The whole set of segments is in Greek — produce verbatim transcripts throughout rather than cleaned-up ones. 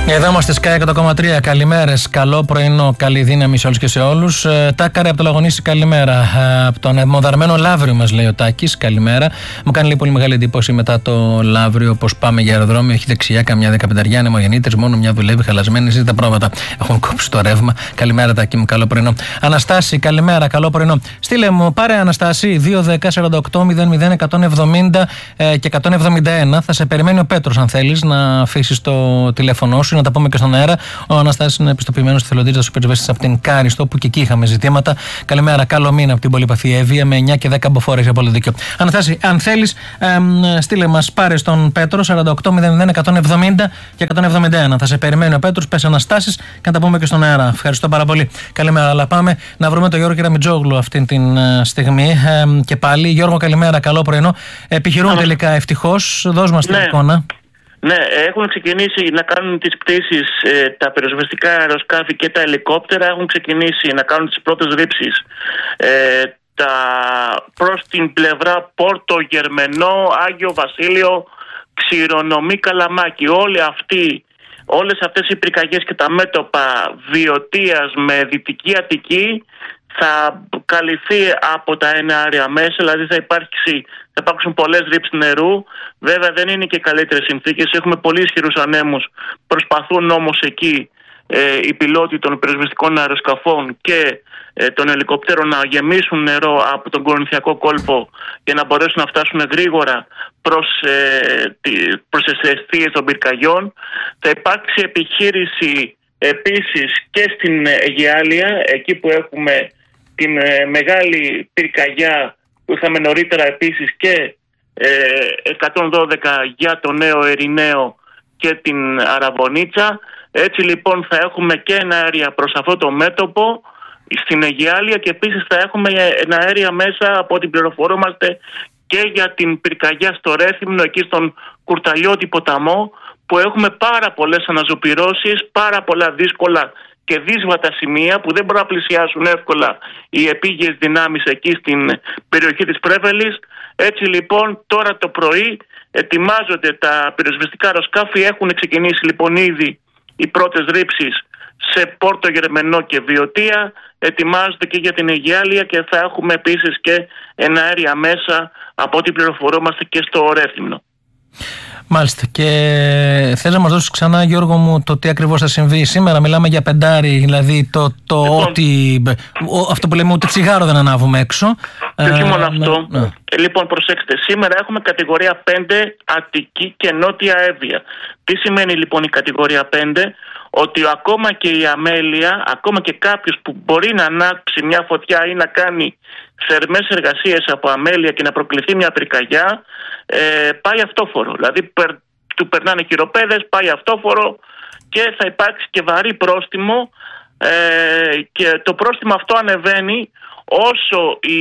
Εδώ είμαστε Sky εκατό κόμμα τρία. Καλημέρες, καλό πρωινό, καλή δύναμη σε όλους και σε όλους. Τάκαρε από το Λαγονίσι, καλημέρα. Από τον αιμοδαρμένο Λαύριο μας λέει ο Τάκης, καλημέρα. Μου κάνει πολύ μεγάλη εντύπωση μετά το Λαύριο πως πάμε για αεροδρόμιο. Έχει δεξιά καμιά δεκαπενταριά ανεμογεννήτρες, μόνο μια δουλεύει, χαλασμένη. Ζείτε τα πρόβατα. Έχουν κόψει το ρεύμα. Καλημέρα, Τάκη μου, καλό πρωινό. Αναστάση, καλημέρα, καλό πρωινό. Στείλε μου, πάρε Αναστάση, δύο δέκα σαράντα οκτώ μηδέν μηδέν εκατόν εβδομήντα και εκατόν εβδομήντα ένα. Θα σε περιμένει ο Πέτρος, αν θέλεις να αφήσεις το τηλέφωνό σου, να τα πούμε και στον αέρα. Ο Αναστάσης είναι επιστοποιημένος εθελοντής στο πυροσβέστη από την Κάριστο, που και εκεί είχαμε ζητήματα. Καλημέρα, καλό μήνα από την Πολυπαθή Εύβοια με εννιά και δέκα μποφόρ για πολύ δίκιο. Αναστάση, αν θέλεις, στείλε μας, πάρε στον Πέτρο σαράντα οκτώ μηδέν μηδέν εκατόν εβδομήντα και εκατόν εβδομήντα ένα. Θα σε περιμένει ο Πέτρος, πες Αναστάσεις και να τα πούμε και στον αέρα. Ευχαριστώ πάρα πολύ. Καλημέρα, αλλά πάμε να βρούμε τον Γιώργο Κεραμιτζόγλου αυτή τη στιγμή. Ε, και πάλι, Γιώργο, καλημέρα, καλό πρωινό. Επιχειρούν ναι. τελικά ευτυχώς. Δώσ' μας ναι. την εικόνα. Ναι, έχουν ξεκινήσει να κάνουν τις πτήσεις ε, τα πυροσβεστικά αεροσκάφη και τα ελικόπτερα, έχουν ξεκινήσει να κάνουν τις πρώτες ρήψεις ε, τα, προς την πλευρά Πόρτο Γερμενό, Άγιο Βασίλειο, Ξηρονομή, Καλαμάκι. Όλοι αυτοί, όλες αυτές οι πυρκαγιές και τα μέτωπα Βιωτίας με Δυτική Αττική θα καλυφθεί από τα εναέρια μέσα, δηλαδή θα υπάρξει, θα υπάρξουν πολλές ρήψεις νερού. Βέβαια δεν είναι και καλύτερες συνθήκες, έχουμε πολύ ισχυρούς ανέμους. Προσπαθούν όμως εκεί ε, οι πιλότοι των πυροσβεστικών αεροσκαφών και ε, των ελικοπτέρων να γεμίσουν νερό από τον Κορινθιακό κόλπο για να μπορέσουν να φτάσουν γρήγορα προς, ε, προς τις αιστείες των πυρκαγιών. Θα υπάρξει επιχείρηση επίσης και στην Αιγιάλια, εκεί που έχουμε την ε, μεγάλη πυρκαγιά που είχαμε νωρίτερα επίσης και ε, εκατόν δώδεκα για το Νέο Ερηναίο και την Αραβωνίτσα. Έτσι λοιπόν θα έχουμε και ένα αέρια προς αυτό το μέτωπο στην Αιγιάλια και επίσης θα έχουμε ένα αέρια μέσα από ό,τι πληροφορούμαστε και για την πυρκαγιά στο Ρέθυμνο, εκεί στον Κουρταλιώτη ποταμό, που έχουμε πάρα πολλές αναζωπυρώσεις, πάρα πολλά δύσκολα και δύσβατα σημεία που δεν μπορούν να πλησιάσουν εύκολα οι επίγειες δυνάμεις εκεί στην περιοχή της Πρέβελης. Έτσι λοιπόν τώρα το πρωί ετοιμάζονται τα πυροσβεστικά αεροσκάφη, έχουν ξεκινήσει λοιπόν ήδη οι πρώτες ρήψεις σε Πόρτο Γερμενό και Βιωτία, ετοιμάζονται και για την Αιγιάλια και θα έχουμε επίσης και εναέρια μέσα από ό,τι πληροφορούμαστε και στο Ρέθυμνο. Μάλιστα. Και θέλω να μας δώσεις ξανά, Γιώργο μου, το τι ακριβώς θα συμβεί σήμερα. Μιλάμε για πεντάρι, δηλαδή το, το λοιπόν, ότι. Ο, αυτό που λέμε, ούτε τσιγάρο δεν ανάβουμε έξω. Και όχι μόνο αυτό. Ναι, ναι. Ε, λοιπόν, προσέξτε. Σήμερα έχουμε κατηγορία πέντε Αττική και Νότια Εύβοια. Τι σημαίνει λοιπόν η κατηγορία πέντε? Ότι ακόμα και η αμέλεια, ακόμα και κάποιος που μπορεί να ανάψει μια φωτιά ή να κάνει θερμές εργασίες από αμέλεια και να προκληθεί μια πυρκαγιά, ε, πάει αυτόφορο. Δηλαδή περ, του περνάνε χειροπέδες, πάει αυτόφορο και θα υπάρξει και βαρύ πρόστιμο, ε, και το πρόστιμο αυτό ανεβαίνει όσο η,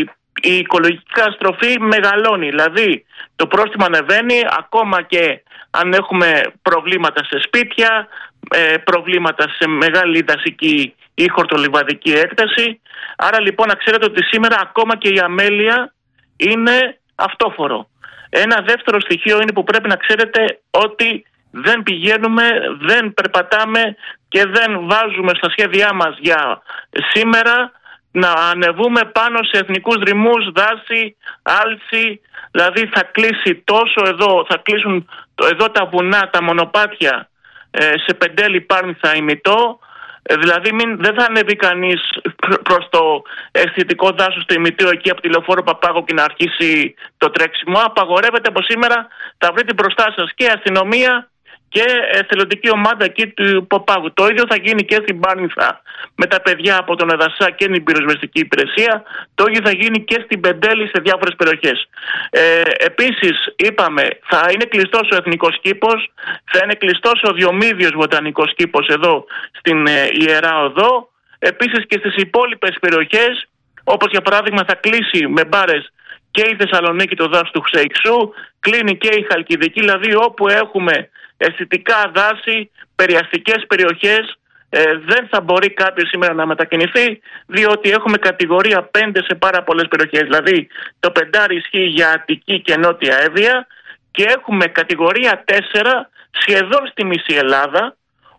η οικολογική καταστροφή μεγαλώνει. Δηλαδή το πρόστιμο ανεβαίνει ακόμα και αν έχουμε προβλήματα σε σπίτια, ε, προβλήματα σε μεγάλη δασική ή χορτολιβαδική έκταση. Άρα λοιπόν να ξέρετε ότι σήμερα ακόμα και η αμέλεια είναι αυτόφορο. Ένα δεύτερο στοιχείο είναι που πρέπει να ξέρετε ότι δεν πηγαίνουμε, δεν περπατάμε και δεν βάζουμε στα σχέδιά μας για σήμερα να ανεβούμε πάνω σε εθνικούς δρυμούς, δάση, άλση. Δηλαδή θα κλείσει τόσο εδώ, θα κλείσουν εδώ τα βουνά, τα μονοπάτια, σε Πεντέλη, Πάρνηθα, Ημιτό. Δηλαδή μην, δεν θα ανέβει κανείς προς το αισθητικό δάσος στο Ημιτό εκεί από τη Λεωφόρο Παπάγο και να αρχίσει το τρέξιμο. Απαγορεύεται από σήμερα, θα βρείτε μπροστά σας και αστυνομία και εθελοντική ομάδα εκεί του Παπάγου. Το ίδιο θα γίνει και στην Πάρνηθα με τα παιδιά από τον Εδασσά και την πυροσβεστική υπηρεσία. Το ίδιο θα γίνει και στην Πεντέλη σε διάφορες περιοχές. Ε, επίσης είπαμε, θα είναι κλειστός ο Εθνικός Κήπος, θα είναι κλειστός ο Διομήδιος Βοτανικός Κήπος εδώ στην ε, Ιερά Οδό. Επίσης και στις υπόλοιπες περιοχές, όπως για παράδειγμα θα κλείσει με μπάρες και η Θεσσαλονίκη το δάσος του Ξέιξου, κλείνει και η Χαλκιδική, δηλαδή όπου έχουμε αισθητικά δάση, περιαστικές περιοχές, ε, δεν θα μπορεί κάποιος σήμερα να μετακινηθεί, διότι έχουμε κατηγορία πέντε σε πάρα πολλές περιοχές. Δηλαδή το πεντάρι ισχύει για Αττική και Νότια Εύβοια και έχουμε κατηγορία τέσσερα σχεδόν στη μισή Ελλάδα,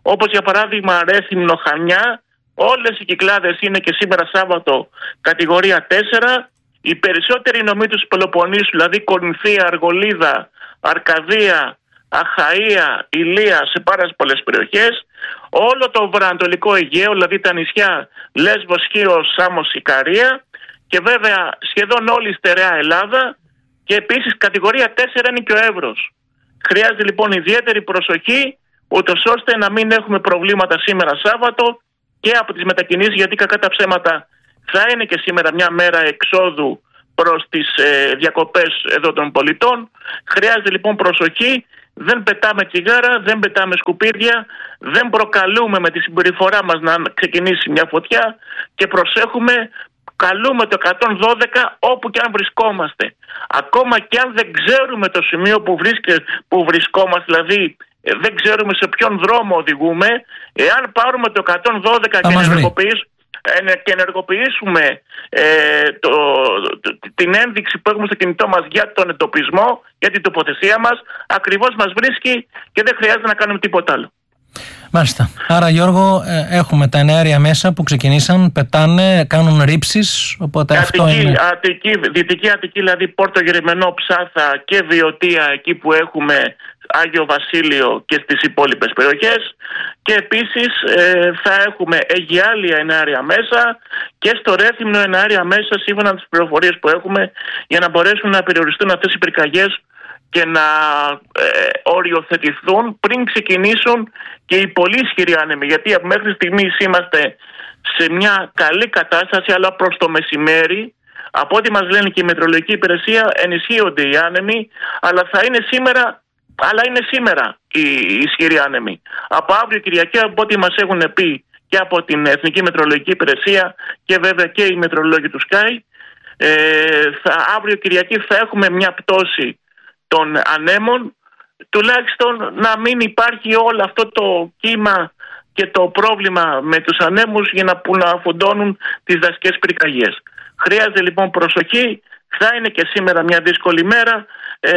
όπως για παράδειγμα Ρέθυμνο, Χανιά. Όλες οι Κυκλάδες είναι και σήμερα Σάββατο κατηγορία τέσσερα. Οι περισσότεροι νομοί του Πελοποννήσου, δηλαδή Κορινθία, Αργολίδα, Αρκαδία, Αχαΐα, Ηλία, σε πάρα πολλές περιοχές. Όλο το βορειοανατολικό Αιγαίο, δηλαδή τα νησιά Λέσβος, Χίος, Σάμος, Ικαρία, και βέβαια σχεδόν όλη η στερεά Ελλάδα, και επίσης κατηγορία τέσσερα είναι και ο Εύρος. Χρειάζεται λοιπόν ιδιαίτερη προσοχή, ούτως ώστε να μην έχουμε προβλήματα σήμερα Σάββατο και από τις μετακινήσεις, γιατί κακά τα ψέματα θα είναι και σήμερα μια μέρα εξόδου προς τις ε, διακοπές εδώ των πολιτών. Χρειάζεται λοιπόν προσοχή. Δεν πετάμε τσιγάρα, δεν πετάμε σκουπίδια, δεν προκαλούμε με τη συμπεριφορά μας να ξεκινήσει μια φωτιά, και προσέχουμε, καλούμε το εκατόν δώδεκα όπου και αν βρισκόμαστε. Ακόμα και αν δεν ξέρουμε το σημείο που, βρίσκε, που βρισκόμαστε, δηλαδή δεν ξέρουμε σε ποιον δρόμο οδηγούμε, εάν πάρουμε το εκατόν δώδεκα και ενεργοποιήσουμε, και ενεργοποιήσουμε ε, το, το, την ένδειξη που έχουμε στο κινητό μας για τον εντοπισμό, για την τοποθεσία μας, ακριβώς μας βρίσκει και δεν χρειάζεται να κάνουμε τίποτα άλλο. Μάλιστα. Άρα, Γιώργο, έχουμε τα εναέρια μέσα που ξεκινήσαν, πετάνε, κάνουν ρήψεις, οπότε Αττική, αυτό είναι... Αττική, Δυτική Αττική, δηλαδή Πόρτο Γερεμενό, Ψάθα και Βιωτία, εκεί που έχουμε Άγιο Βασίλειο και στις υπόλοιπες περιοχές, και επίσης ε, θα έχουμε Αιγιάλια εναέρια μέσα και στο Ρέθυμνο εναέρια μέσα, σύμφωνα με τις πληροφορίες που έχουμε, για να μπορέσουν να περιοριστούν αυτές οι πυρκαγιές και να ε, οριοθετηθούν πριν ξεκινήσουν και οι πολύ ισχυροί άνεμοι, γιατί μέχρι στιγμής είμαστε σε μια καλή κατάσταση, αλλά προς το μεσημέρι, από ό,τι μας λένε και η Μετρολογική Υπηρεσία, ενισχύονται οι άνεμοι, αλλά θα είναι σήμερα, αλλά είναι σήμερα οι ισχυροί άνεμοι. Από αύριο Κυριακή, από ό,τι μας έχουν πει και από την Εθνική Μετρολογική Υπηρεσία και βέβαια και οι μετρολόγοι του Sky, ε, θα, αύριο Κυριακή θα έχουμε μια πτώση των ανέμων, τουλάχιστον να μην υπάρχει όλο αυτό το κύμα και το πρόβλημα με τους ανέμους για να, που να αφοντώνουν τις δασικές πυρκαγιές. Χρειάζεται λοιπόν προσοχή. Θα είναι και σήμερα μια δύσκολη μέρα. Ε,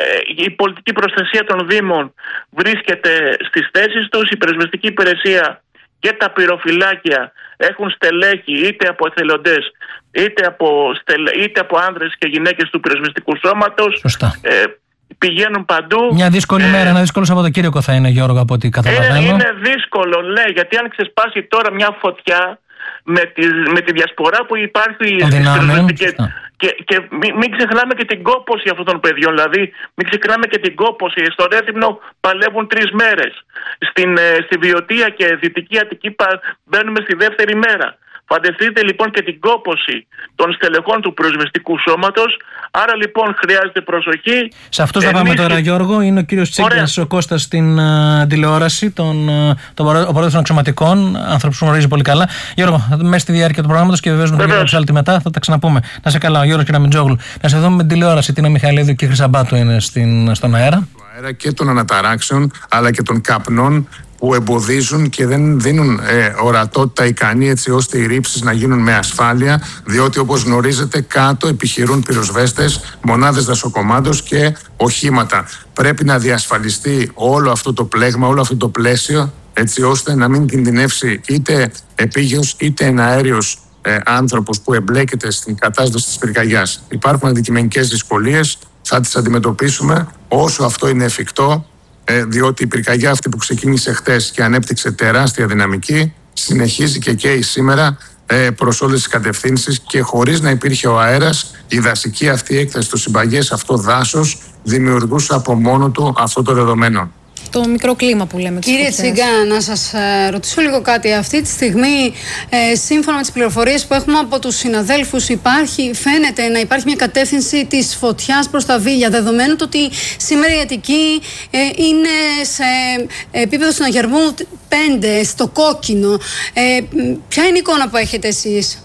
η πολιτική προστασία των Δήμων βρίσκεται στις θέσεις τους. Η Πυροσβεστική Υπηρεσία και τα πυροφυλάκια έχουν στελέχη είτε από εθελοντές είτε από, στελ, είτε από άνδρες και γυναίκες του πυροσβεστικού σώματος. Σωστά. Ε, πηγαίνουν παντού. Μια δύσκολη ε, μέρα, ένα δύσκολο Σαββατοκύριακο θα είναι, Γιώργο, από ό,τι καταλαβαίνω. Είναι, είναι δύσκολο, ναι, γιατί αν ξεσπάσει τώρα μια φωτιά με τη, με τη διασπορά που υπάρχει και, και, και μην, μην ξεχνάμε και την κόπωση αυτών των παιδιών. Δηλαδή, μην ξεχνάμε και την κόπωση. Στο Ρέθυμνο παλεύουν τρεις μέρες. Στην, στη Βιωτία και Δυτική Αττική μπαίνουμε στη δεύτερη μέρα. Φανταστείτε λοιπόν και την κόπωση των στελεχών του πυροσβεστικού σώματος. Άρα λοιπόν χρειάζεται προσοχή. Σε αυτούς θα πάμε τώρα, Γιώργο. Είναι ο κύριος Τσίγκας, ο Κώστας στην uh, τηλεόραση, τον, uh, τον, ο πρόεδρος των αξιωματικών, άνθρωπος που γνωρίζει πολύ καλά. Γιώργο, μέσα στη διάρκεια του προγράμματος και βεβαίως με τον άλλη μετά θα τα ξαναπούμε. Να σε καλά, ο Γιώργος Κεραμιτζόγλου. Να σε δούμε με την τηλεόραση. Τίνα Μιχαηλίδου και Χρυσαμπάτου είναι στην, στον αέρα. αέρα και των αναταράξεων αλλά και των καπνών που εμποδίζουν και δεν δίνουν ε, ορατότητα ικανή έτσι ώστε οι ρήψεις να γίνουν με ασφάλεια, διότι όπως γνωρίζετε κάτω επιχειρούν πυροσβέστες, μονάδες δασοκομάντος και οχήματα. Πρέπει να διασφαλιστεί όλο αυτό το πλέγμα, όλο αυτό το πλαίσιο, έτσι ώστε να μην κινδυνεύσει είτε επίγειος είτε εναέριος ε, άνθρωπος που εμπλέκεται στην κατάσταση της πυρκαγιάς. Υπάρχουν αντικειμενικές δυσκολίες, θα τις αντιμετωπίσουμε όσο αυτό είναι εφικτό, διότι η πυρκαγιά αυτή που ξεκίνησε χτες και ανέπτυξε τεράστια δυναμική συνεχίζει και καίει σήμερα προς όλες τις κατευθύνσεις και χωρίς να υπήρχε ο αέρας η δασική αυτή έκταση, το συμπαγές αυτό δάσος δημιουργούσε από μόνο του αυτό το δεδομένο. Το μικρό κλίμα που λέμε. Κύριε Τσίγκα, να σας ε, ρωτήσω λίγο κάτι. Αυτή τη στιγμή, ε, σύμφωνα με τις πληροφορίες που έχουμε από τους συναδέλφους, υπάρχει, φαίνεται να υπάρχει μια κατεύθυνση της φωτιάς προς τα Βίλια, δεδομένου ότι σήμερα η Αττική ε, είναι σε επίπεδο συναγερμού πέντε, στο κόκκινο. Ε, ποια είναι η εικόνα που έχετε εσείς?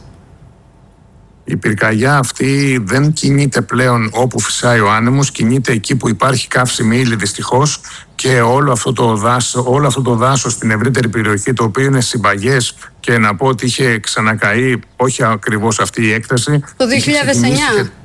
Η πυρκαγιά αυτή δεν κινείται πλέον όπου φυσάει ο άνεμος, κινείται εκεί που υπάρχει καύσιμη ύλη δυστυχώς και όλο αυτό το δάσος, όλο αυτό το δάσος στην ευρύτερη περιοχή, το οποίο είναι συμπαγές και να πω ότι είχε ξανακαεί, όχι ακριβώς αυτή η έκταση. Το δύο χιλιάδες εννιά.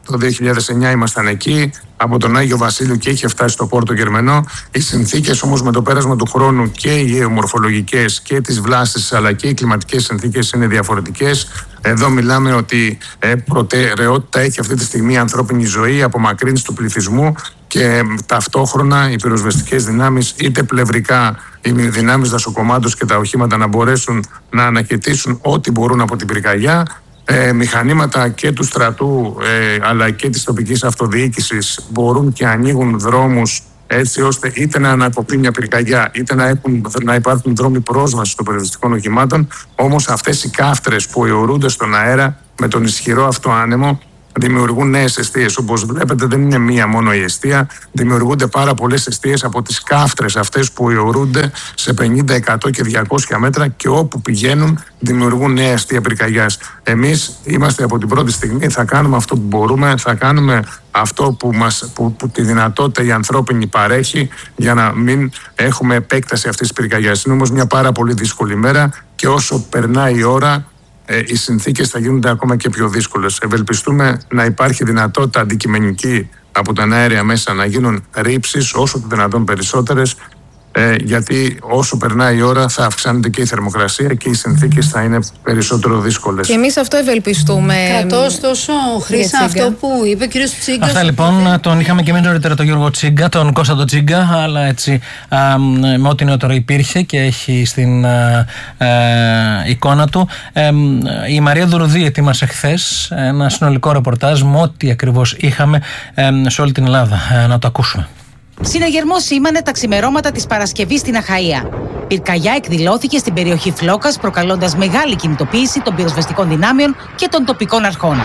το δύο χιλιάδες εννιά ήμασταν εκεί, από τον Άγιο Βασίλειο και είχε φτάσει στο Πόρτο Γερμενό. Οι συνθήκες όμως με το πέρασμα του χρόνου και οι γεωμορφολογικές και τις βλάστες αλλά και οι κλιματικές συνθήκες είναι διαφορετικές. Εδώ μιλάμε ότι ε, προτεραιότητα έχει αυτή τη στιγμή η ανθρώπινη ζωή, απομακρύνση του πληθυσμού και ταυτόχρονα οι πυροσβεστικές δυνάμεις, είτε πλευρικά οι δυνάμεις δασοκομμάτων και τα οχήματα να μπορέσουν να ανακαιτήσουν ό,τι μπορούν από την πυρκαγιά. Ε, μηχανήματα και του στρατού ε, αλλά και της τοπικής αυτοδιοίκησης μπορούν και ανοίγουν δρόμους έτσι ώστε είτε να ανακοπεί μια πυρκαγιά είτε να, έχουν, να υπάρχουν δρόμοι πρόσβασης των πυροσβεστικών οχημάτων. Όμως αυτές οι κάφτρες που αιωρούνται στον αέρα με τον ισχυρό αυτό άνεμο δημιουργούν νέες εστίες. Όπως βλέπετε, δεν είναι μία μόνο η εστία. Δημιουργούνται πάρα πολλές εστίες από τις κάφτρες αυτές που αιωρούνται σε πενήντα, εκατό και διακόσια μέτρα και όπου πηγαίνουν δημιουργούν νέα εστία πυρκαγιάς. Εμείς είμαστε από την πρώτη στιγμή, θα κάνουμε αυτό που μπορούμε, θα κάνουμε αυτό που, μας, που, που τη δυνατότητα η ανθρώπινη παρέχει για να μην έχουμε επέκταση αυτής της πυρκαγιάς. Είναι όμως μια πάρα πολύ δύσκολη μέρα και όσο περνάει η ώρα, Ε, οι συνθήκες θα γίνονται ακόμα και πιο δύσκολες. Ευελπιστούμε να υπάρχει δυνατότητα αντικειμενική από τα αέρια μέσα να γίνουν ρήψεις όσο το δυνατόν περισσότερες, ε, γιατί όσο περνάει η ώρα θα αυξάνεται και η θερμοκρασία και οι συνθήκες θα είναι περισσότερο δύσκολες. Και εμείς αυτό ευελπιστούμε. Κρατώ ωστόσο, Χρύσα, αυτό που είπε ο κ. Τσίγκας. Αυτά λοιπόν, τον είχαμε και εμείς νωρίτερα τον Γιώργο Τσίγκα, τον Κώστα Τσίγκα, αλλά έτσι α, με ό,τι νεότερο υπήρχε και έχει στην α, α, εικόνα του. Ε, η Μαρία Δουρουδή ετοίμασε χθες ένα συνολικό ρεπορτάζ με ό,τι ακριβώς είχαμε ε, σε όλη την Ελλάδα. Ε, να το ακούσουμε. Συναγερμό σήμανε τα ξημερώματα της Παρασκευής στην Αχαΐα. Πυρκαγιά εκδηλώθηκε στην περιοχή Φλόκας, προκαλώντας μεγάλη κινητοποίηση των πυροσβεστικών δυνάμεων και των τοπικών αρχών.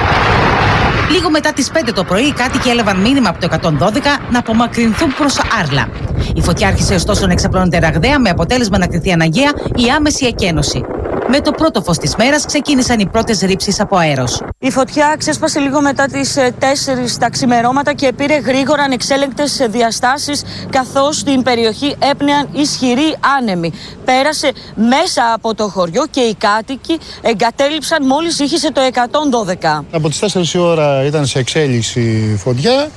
Λίγο μετά τις πέντε το πρωί, οι κάτοικοι έλαβαν μήνυμα από το εκατόν δώδεκα να απομακρυνθούν προς Άρλα. Η φωτιά άρχισε ωστόσο να εξαπλώνεται ραγδαία, με αποτέλεσμα να κριθεί αναγκαία η άμεση εκένωση. Με το πρώτο φως της μέρας ξεκίνησαν οι πρώτες ρήψεις από αέρος. Η φωτιά ξέσπασε λίγο μετά τις τέσσερις τα ξημερώματα και πήρε γρήγορα ανεξέλεγκτες διαστάσεις, καθώς στην περιοχή έπνεαν ισχυροί άνεμοι. Πέρασε μέσα από το χωριό και οι κάτοικοι εγκατέλειψαν μόλις ήχησε το εκατόν δώδεκα. Από τις τέσσερις η ώρα ήταν σε εξέλιξη φωτιά.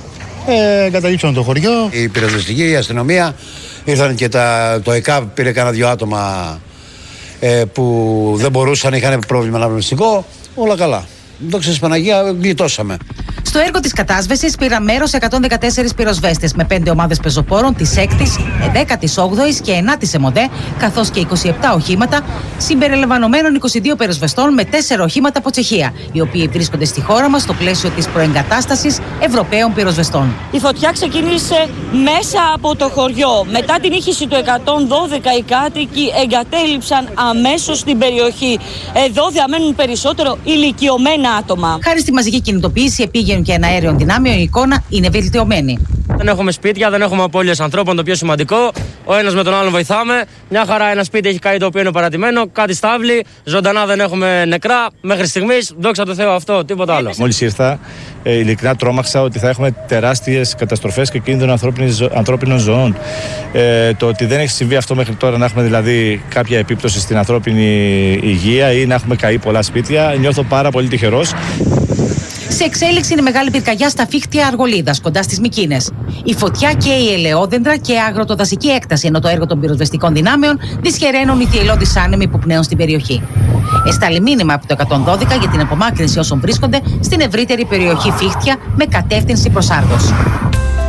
Ε, εγκαταλείψαν το χωριό. Η πυροσβεστική, η αστυνομία ήρθαν και τα, το ΕΚΑΒ πήρε κάνα δυο άτομα ε, που δεν μπορούσαν, είχαν πρόβλημα αναπνευστικό. Όλα καλά. Δόξα τω Παναγία, γλιτώσαμε. Στο έργο της κατάσβεσης πήραν μέρος εκατόν δεκατέσσερις πυροσβέστες με πέντε ομάδες πεζοπόρων της έκτης, δέκατης όγδοης και ενάτης ΕΜΟΔΕ, καθώς και είκοσι επτά οχήματα, συμπεριλαμβανομένων είκοσι δύο πυροσβεστών με τέσσερα οχήματα από Τσεχία, οι οποίοι βρίσκονται στη χώρα μας στο πλαίσιο της προεγκατάστασης Ευρωπαίων πυροσβεστών. Η φωτιά ξεκίνησε μέσα από το χωριό. Μετά την ήχηση του εκατόν δώδεκα, οι κάτοικοι εγκατέλειψαν αμέσως την περιοχή. Εδώ διαμένουν περισσότερο ηλικιωμένα άτομα. Χάρη στη μαζική κινητοποίηση επίγειων και εναέριων δυνάμεων, η εικόνα είναι βελτιωμένη. Δεν έχουμε σπίτια, δεν έχουμε απώλειες ανθρώπων, το πιο σημαντικό. Ο ένας με τον άλλον βοηθάμε. Μια χαρά, ένα σπίτι έχει καεί το οποίο είναι παρατημένο, κάτι στάβλη. Ζωντανά δεν έχουμε νεκρά. Μέχρι στιγμής, δόξα τω Θεώ, αυτό, τίποτα άλλο. Μόλις ήρθα, ε, ειλικρινά τρόμαξα ότι θα έχουμε τεράστιες καταστροφές και κίνδυνο ανθρώπινων ζωών. Ε, το ότι δεν έχει συμβεί αυτό μέχρι τώρα, να έχουμε δηλαδή κάποια επίπτωση στην ανθρώπινη υγεία ή να έχουμε καεί πολλά σπίτια, νιώθω πάρα πολύ τυχερός. Σε εξέλιξη είναι μεγάλη πυρκαγιά στα Φίχτια Αργολίδας, κοντά στις Μυκίνες. Η φωτιά καίει ελαιόδεντρα και αγροτοδασική έκταση, ενώ το έργο των πυροσβεστικών δυνάμεων δυσχεραίνουν οι θυελλώδεις άνεμοι που πνέουν στην περιοχή. Εστάλει μήνυμα από το εκατόν δώδεκα για την απομάκρυνση όσων βρίσκονται στην ευρύτερη περιοχή Φίχτια με κατεύθυνση προς Άργος.